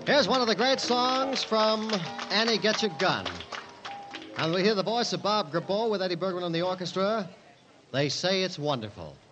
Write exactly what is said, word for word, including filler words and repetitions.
Here's one of the great songs from Annie Get Your Gun. And we hear the voice of Bob Grabot with Eddie Bergman on the orchestra. They say it's wonderful.